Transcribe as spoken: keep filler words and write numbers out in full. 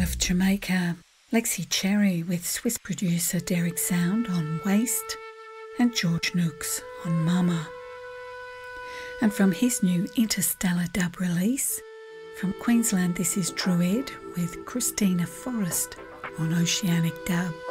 of Jamaica, Lexi Cherry with Swiss producer Derek Sound on Waste, and George Nooks on Mama. And from his new Interstellar dub release, from Queensland this is Druid with Christina Forrest on Oceanic Dub.